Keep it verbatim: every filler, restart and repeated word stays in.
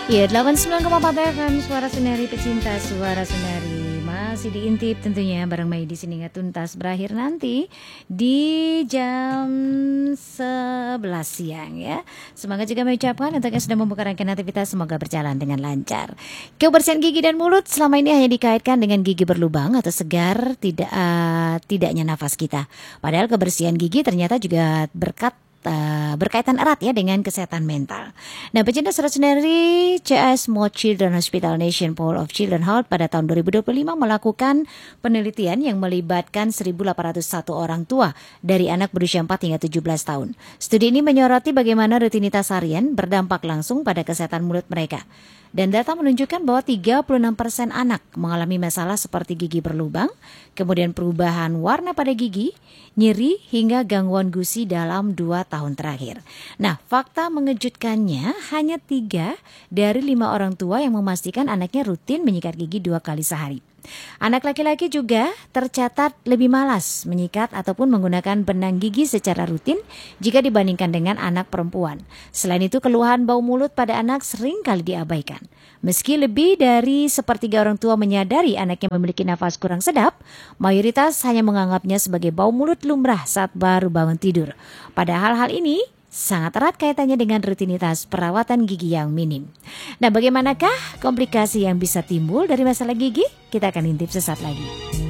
Iya, delapan puluh sembilan koma empat F M, Suara Sunari Pecinta Suara Sunari. Masih diintip tentunya bareng Mai di sini nggak tuntas berakhir nanti di jam sebelas siang ya. Semangat juga mengucapkan untuk yang sudah membuka rangkaian aktivitas semoga berjalan dengan lancar. Kebersihan gigi dan mulut selama ini hanya dikaitkan dengan gigi berlubang atau segar, tidak uh, tidaknya nafas kita. Padahal kebersihan gigi ternyata juga berkat Uh, berkaitan erat ya dengan kesehatan mental. Nah, pecinta Suara Sunari, C S Mo Children Hospital Nation Pole of Children Health pada tahun dua ribu dua puluh lima melakukan penelitian yang melibatkan seribu delapan ratus satu orang tua dari anak berusia empat hingga tujuh belas tahun. Studi ini menyoroti bagaimana rutinitas harian berdampak langsung pada kesehatan mulut mereka. Dan data menunjukkan bahwa tiga puluh enam persen anak mengalami masalah seperti gigi berlubang, kemudian perubahan warna pada gigi, nyeri, hingga gangguan gusi dalam dua tahun terakhir. Nah, fakta mengejutkannya hanya tiga dari lima orang tua yang memastikan anaknya rutin menyikat gigi dua kali sehari. Anak laki-laki juga tercatat lebih malas menyikat ataupun menggunakan benang gigi secara rutin jika dibandingkan dengan anak perempuan. Selain itu, keluhan bau mulut pada anak sering kali diabaikan. Meski lebih dari sepertiga orang tua menyadari anaknya memiliki nafas kurang sedap, mayoritas hanya menganggapnya sebagai bau mulut lumrah saat baru bangun tidur. Padahal hal ini sangat erat kaitannya dengan rutinitas perawatan gigi yang minim. Nah, bagaimanakah komplikasi yang bisa timbul dari masalah gigi? Kita akan intip sesaat lagi.